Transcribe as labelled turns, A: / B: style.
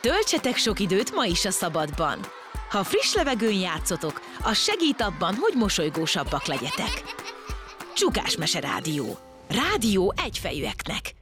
A: Töltsetek sok időt ma is a szabadban. Ha friss levegőn játszotok, az segít abban, hogy mosolygósabbak legyetek. Csukásmese Rádió. Rádió egyfejűeknek.